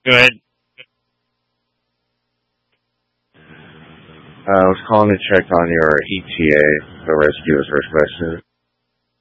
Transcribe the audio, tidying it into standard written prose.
Go ahead. I was calling to check on your ETA. So rescue the first question.